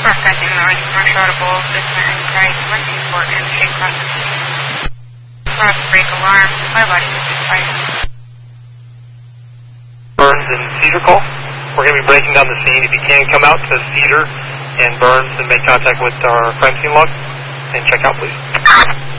Broadcasting noise, commercial audible, business and Christ, West Newport, and Shake Crossing. Cross break alarm, body 55. Burns and Cedar call. We're going to be breaking down the scene. If you can, come out to Cedar and Burns and make contact with our crime scene log and check out, please.